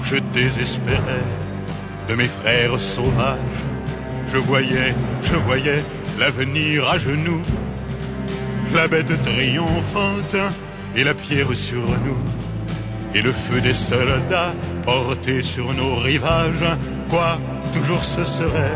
je désespérais de mes frères sauvages. Je voyais l'avenir à genoux, la bête triomphante et la pierre sur nous, et le feu des soldats porté sur nos rivages. Quoi, toujours ce serait